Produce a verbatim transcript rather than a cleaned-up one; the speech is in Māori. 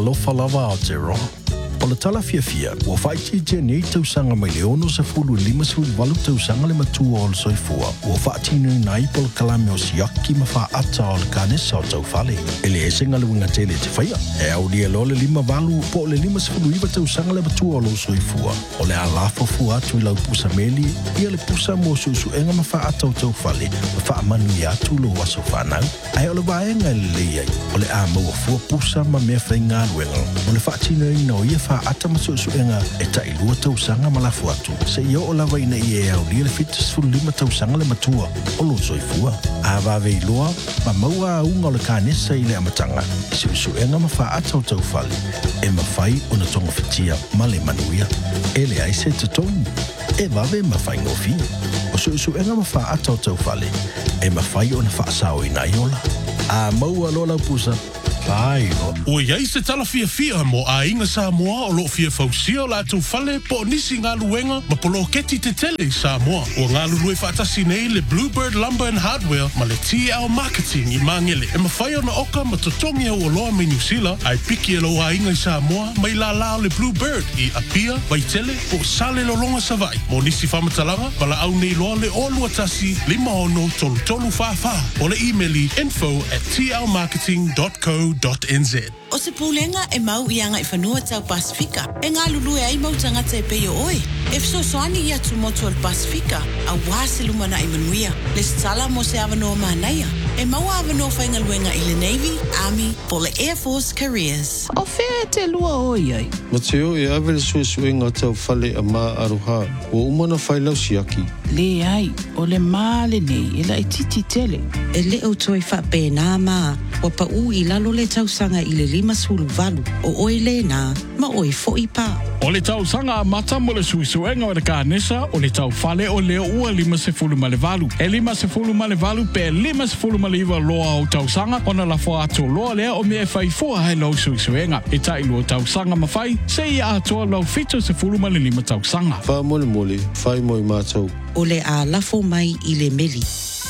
Lofa lava o te roa. O le tala fia fia, ua whaiti te nei tausanga mai le ono sa fulu lima suli walu tausanga le matua o le soifua. Ua whaatinu nai po le kalame o siaki ma wha ata o le kanesa o tau fale. E le esenga le winga tele te whaia. E au lia lo le lima walu po le lima sifulu iwa tausanga le matua o le soifua. O le alafo fu atu i lau pusa meli, ia le pusa mo susu enga ma wha ata o tau fale, ma wha manu i atu lo waso whanau. Ai o le waenga le leiai, o le a maua fua pusa ma mea whainga luenga. O le whaatinu ino ia ata masusuenga e tai lua tausanga malafu atu. Se ia o lawa ina i e au lia le fitas fulu lima tausanga le matua o lo soifua. A wawe iloa, ma maua a unga o le kanesa i le amatanga. I susuenga ma wha ata o tau fale. E ma whai o na tonga fitia ma le manuia. E le aise te tonu. E wawe ma whai ngofi. O susuenga ma wha ata o tau fale. E ma whai o na wha asao ina iola. A maua lo lau pusa. Pai, o iai se tala fia fia mo a inga Samoa o lo fia fausia la tu fale po nisi ngā luenga ma polo keti te tele Samoa. O ngā lulue whaatasi nei le Bluebird Lumber and Hardware ma le T L Marketing i Mangele. E ma whai ona oka ma totongi au o loa me New Zealand ai piki e lo a inga i Samoa mai la lao le Bluebird i Apia, Waitele o sale lo longa savai. Mo nisi whamatalanga pala au nei loa le olua tasi lima ono tolu tolu whawha o le emaili info at t l marketing dot co dot n z. O se pūlenga e mau i anga i whanua tau Pasifika. E ngā lulu e ai mau tangata e peo oe. E fso soani i atu motu al Pasifika, a wāse lumana i manuia. Le stala mo se avanoa mahanaia. E mau avanoa whainga luenga i le Navy, Army, po le Air Force Careers. O whea te lua oi ai. Mateo e awe le sue suenga tau whale a mā aroha. O umana whailau siaki. Le ai, o le mā le nei, e la i titi tele. E le au toi wha pēnā mā. Wa pa u i lalo le tausanga i le lima sulu valu. O oi le nā, ma oi fo i pā. O le tausanga a mata mo le suisuenga o le kānesa o le tau fale o leo ua lima se fulu ma le valu. E lima se fulu ma le valu pe lima se fulu ma le iwa loa o tausanga o na la fo ato loa lea o mea fai fua hai lau suisuenga. E tai lua tausanga ma fai, se ia atoa lau fito se fulu ma le lima tausanga. Wha mole mole, fai moi mātou. O le a lafo mai i le meli.